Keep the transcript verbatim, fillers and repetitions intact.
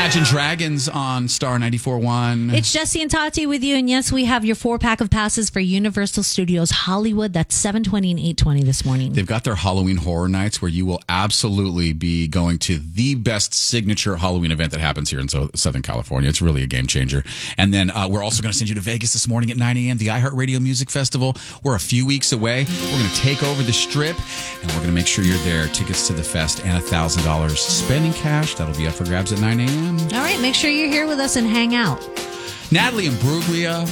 Imagine Dragons on Star ninety-four point one. It's Jesse and Tati with you. And yes, we have your four pack of passes for Universal Studios Hollywood. That's seven twenty and eight twenty this morning. They've got their Halloween Horror Nights where you will absolutely be going to the best signature Halloween event that happens here in so- Southern California. It's really a game changer. And then uh, we're also going to send you to Vegas this morning at nine a.m., the iHeartRadio Music Festival. We're a few weeks away. We're going to take over the Strip, and we're going to make sure you're there. Tickets to the fest and one thousand dollars spending cash. That'll be up for grabs at nine a.m. All right, make sure you're here with us and hang out. Natalie Imbruglia